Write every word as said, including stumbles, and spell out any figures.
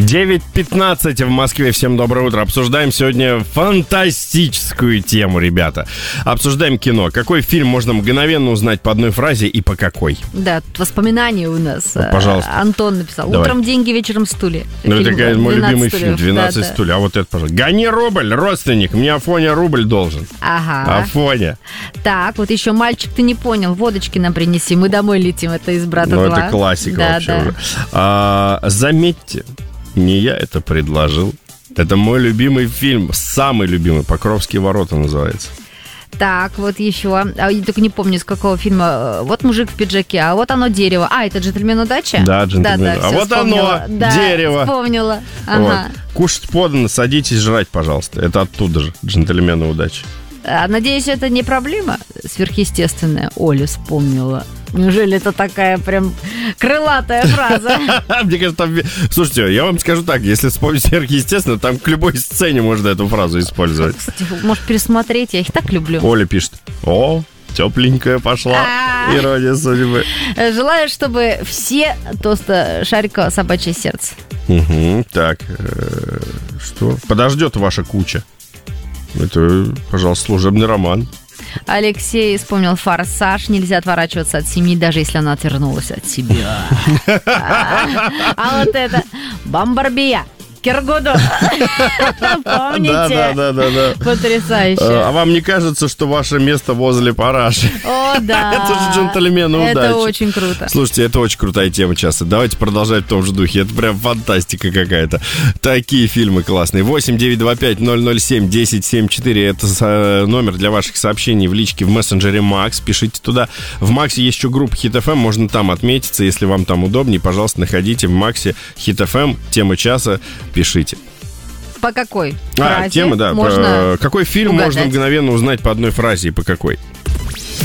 девять пятнадцать в Москве. Всем доброе утро. Обсуждаем сегодня фантастическую тему, ребята. Обсуждаем кино. Какой фильм можно мгновенно узнать по одной фразе и по какой? Да, тут воспоминания у нас. Ну, пожалуйста. Антон написал. Давай. Утром деньги, вечером стулья. Ну, это такой мой любимый стульев. фильм «двенадцать да, стульев». А вот это, пожалуйста. Гони рубль, родственник. Мне Афоня рубль должен. Ага. Афоня. Так, вот еще «Мальчик, ты не понял». Водочки нам принеси. Мы домой летим. Это из «Брата Ну, два». это классика да, вообще да. уже. А, заметьте, не я это предложил. Это мой любимый фильм, самый любимый. «Покровские ворота» называется. Так, вот еще. А, я только не помню, из какого фильма. Вот мужик в пиджаке, а вот оно дерево. А, это «Джентльмен удачи»? Да, «Джентльмен». Да, да, а всё, вот вспомнила. оно, да, дерево. Вспомнила. Ага. Вот. Кушать подано, садитесь жрать, пожалуйста. Это оттуда же. «Джентльмены удачи». А, надеюсь, это не проблема сверхъестественная. Оля вспомнила. Неужели это такая прям крылатая фраза? Мне кажется, там... Слушайте, я вам скажу так, если вспомнить сверхъестественно, там к любой сцене можно эту фразу использовать. Кстати, может, пересмотреть, я их так люблю. Оля пишет: о, тепленькая пошла. Ирония судьбы. Желаю, чтобы все тоста шарика собачье сердце. Угу, так, э, что? Подождет ваша куча. Это, пожалуйста, служебный роман. Алексей вспомнил «Форсаж». Нельзя отворачиваться от семьи, даже если она отвернулась от себя. А вот это «Бомбарбия». Киргуду. Помните? Да, да, да, да. Потрясающе. А вам не кажется, что ваше место возле параши? О, да. Это же «Джентльмены удачи». Это очень круто. Слушайте, это очень крутая тема часто. Давайте продолжать в том же духе. Это прям фантастика какая-то. Такие фильмы классные. восемь девятьсот двадцать пять ноль ноль семь десять семьдесят четыре. Это номер для ваших сообщений в личке в мессенджере Макс. Пишите туда. В Максе есть еще группа Хит эф эм. Можно там отметиться, если вам там удобнее. Пожалуйста, находите в Максе Хит эф эм. Тема часа. Пишите. По какой А, фразе тема, да. можно Какой фильм угадать? можно мгновенно узнать по одной фразе и по какой?